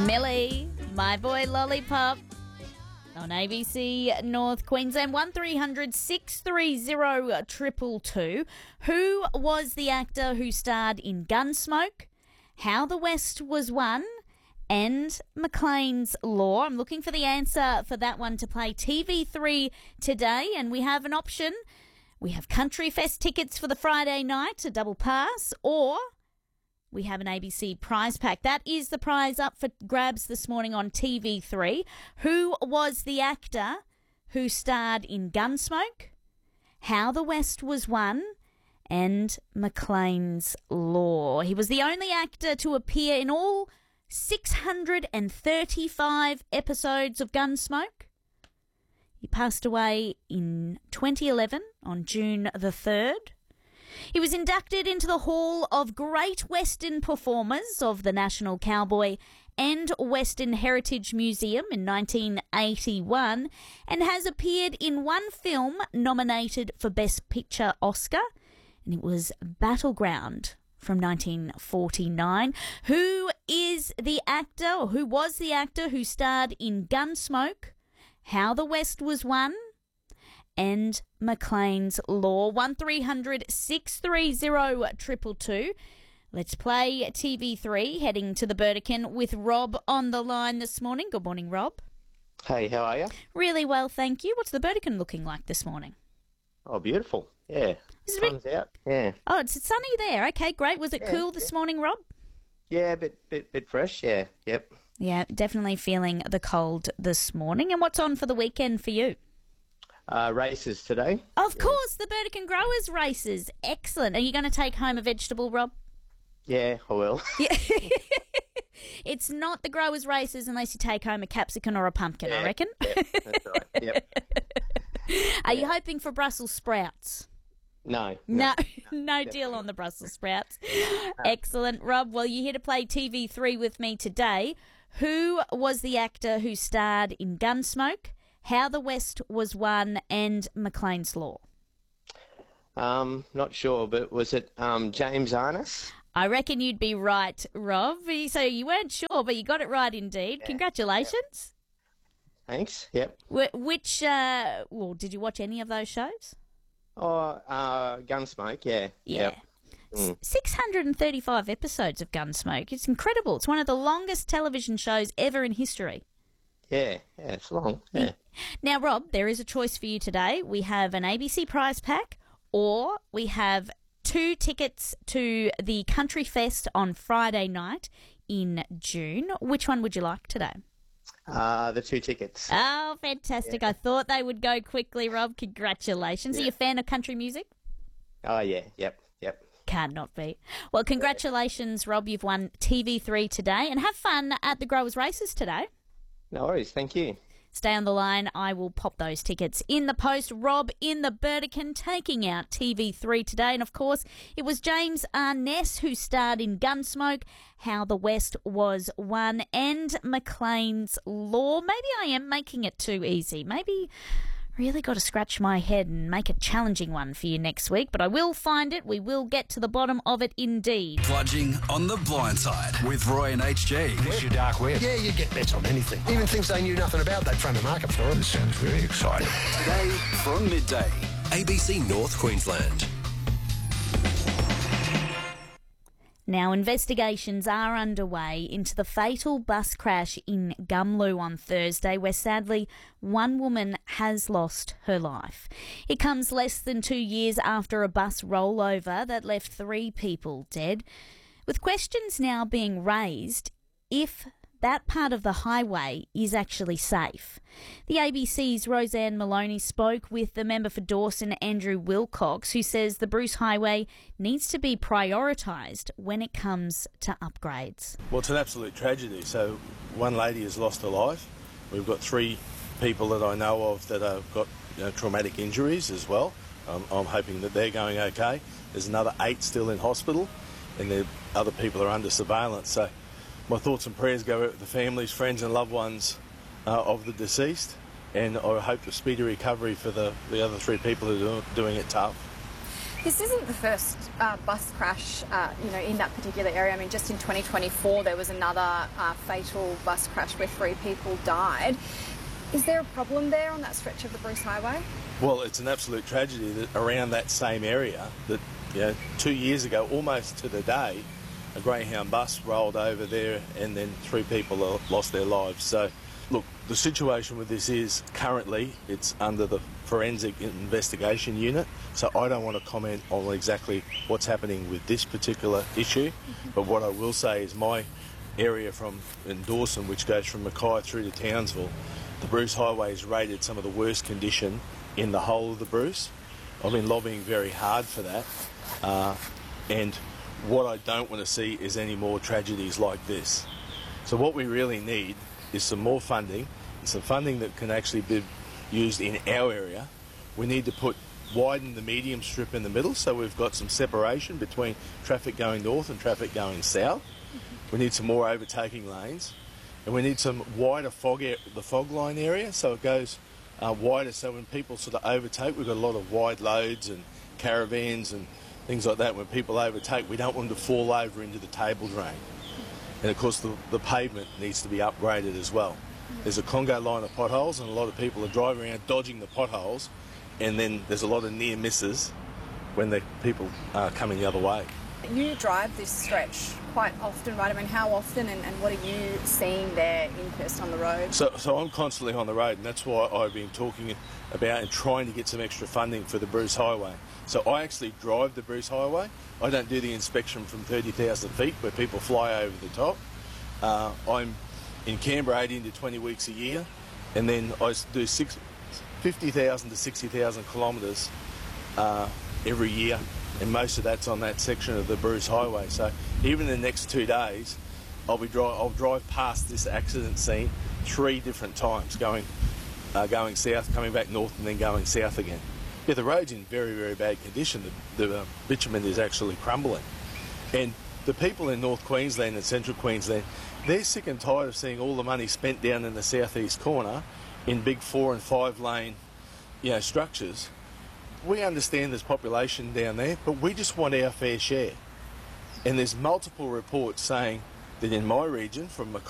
Millie, My Boy Lollipop on ABC North Queensland. 1300 630 222. Who was the actor who starred in Gunsmoke, How the West Was Won, and McLean's Law? I'm looking for the answer for that one to play TV3 today, and we have an option. We have Country Fest tickets for the Friday night, a double pass, or we have an ABC prize pack. That is the prize up for grabs this morning on TV3. Who was the actor who starred in Gunsmoke, How the West Was Won, and McLean's Law? He was the only actor to appear in all 635 episodes of Gunsmoke. He passed away in 2011 on June the 3rd. He was inducted into the Hall of Great Western Performers of the National Cowboy and Western Heritage Museum in 1981 and has appeared in one film nominated for Best Picture Oscar, and it was Battleground from 1949. Who is the actor, or who was the actor who starred in Gunsmoke, How the West Was Won, and McLean's Law? 1300 630 222. Let's play TV3, heading to the Burdekin with Rob on the line this morning. Good morning, Rob. Hey, how are you? Really well, thank you. What's the Burdekin looking like this morning? Oh, beautiful. Yeah. Sun's out. Yeah. Oh, it's sunny there. Okay, great. Was it cool this morning, Rob? Yeah, a bit fresh. Yeah. Yep. Yeah, definitely feeling the cold this morning. And what's on for the weekend for you? Races today. Of course, the Burdekin Growers races. Excellent. Are you going to take home a vegetable, Rob? Yeah, I will. Yeah. It's not the Growers races unless you take home a capsicum or a pumpkin, I reckon. Yeah, that's right. Yep. Are you hoping for Brussels sprouts? No Deal on the Brussels sprouts. Excellent, Rob. Well, you're here to play TV3 with me today. Who was the actor who starred in Gunsmoke, How the West Was Won, and McLean's Law? Not sure, but was it James Arness? I reckon you'd be right, Rob. So you weren't sure, but you got it right indeed. Yeah. Congratulations. Thanks. Yep. Which, did you watch any of those shows? Oh, Gunsmoke, yeah. Yeah. Yep. 635 episodes of Gunsmoke. It's incredible. It's one of the longest television shows ever in history. Yeah, it's long. Yeah. Now, Rob, there is a choice for you today. We have an ABC prize pack, or we have 2 tickets to the Country Fest on Friday night in June. Which one would you like today? The 2 tickets. Oh, fantastic. Yeah. I thought they would go quickly, Rob. Congratulations. Yeah. Are you a fan of country music? Oh, yeah. Yep. Can't not be. Well, congratulations, Rob. You've won TV3 today, and have fun at the Growers Races today. No worries. Thank you. Stay on the line. I will pop those tickets in the post. Rob in the Burdekin taking out TV3 today. And, of course, it was James Arness who starred in Gunsmoke, How the West Was Won, and McLean's Law. Maybe I am making it too easy. Maybe really got to scratch my head and make a challenging one for you next week. But I will find it. We will get to the bottom of it indeed. Bludging on the Blind Side with Roy and HG. This your dark web. Yeah, you get bets on anything. Even things they knew nothing about, they'd front a market for it. This sounds very exciting. Today from midday, ABC North Queensland. Now, investigations are underway into the fatal bus crash in Gumloo on Thursday, where sadly one woman has lost her life. It comes less than 2 years after a bus rollover that left 3 people dead, with questions now being raised if that part of the highway is actually safe. The ABC's Roseanne Maloney spoke with the member for Dawson, Andrew Wilcox, who says the Bruce Highway needs to be prioritised when it comes to upgrades. Well, it's an absolute tragedy. So one lady has lost her life. We've got 3 people that I know of that have got traumatic injuries as well. I'm hoping that they're going okay. There's another 8 still in hospital, and the other people are under surveillance. So my thoughts and prayers go out to the families, friends and loved ones of the deceased, and I hope a speedy recovery for the other 3 people who are doing it tough. This isn't the first bus crash, in that particular area. I mean, just in 2024, there was another fatal bus crash where 3 people died. Is there a problem there on that stretch of the Bruce Highway? Well, it's an absolute tragedy that around that same area that, 2 years ago, almost to the day, a Greyhound bus rolled over there and then 3 people lost their lives. So, look, the situation with this is currently it's under the Forensic Investigation Unit, so I don't want to comment on exactly what's happening with this particular issue, but what I will say is my area in Dawson, which goes from Mackay through to Townsville, the Bruce Highway is rated some of the worst condition in the whole of the Bruce. I've been lobbying very hard for that, and what I don't want to see is any more tragedies like this. So what we really need is some more funding, and some funding that can actually be used in our area. We need to widen the medium strip in the middle so we've got some separation between traffic going north and traffic going south. We need some more overtaking lanes, and we need some wider the fog line area so it goes wider, so when people sort of overtake, we've got a lot of wide loads and caravans and things like that. When people overtake, we don't want them to fall over into the table drain. And of course the pavement needs to be upgraded as well. There's a Congo line of potholes, and a lot of people are driving around dodging the potholes, and then there's a lot of near misses when the people are coming the other way. You drive this stretch quite often, right? I mean, how often and what are you seeing there in Perth on the road? So I'm constantly on the road, and that's why I've been talking about and trying to get some extra funding for the Bruce Highway. So I actually drive the Bruce Highway. I don't do the inspection from 30,000 feet where people fly over the top. I'm in Canberra 18 to 20 weeks a year, and then I do 50,000 to 60,000 kilometres every year, and most of that's on that section of the Bruce Highway. So even in the next 2 days, I'll drive past this accident scene 3 different times, going south, coming back north, and then going south again. Yeah, the road's in very, very bad condition. The bitumen is actually crumbling. And the people in North Queensland and Central Queensland, they're sick and tired of seeing all the money spent down in the southeast corner in big 4 and 5 lane, structures. We understand there's population down there, but we just want our fair share. And there's multiple reports saying that in my region, from Mackay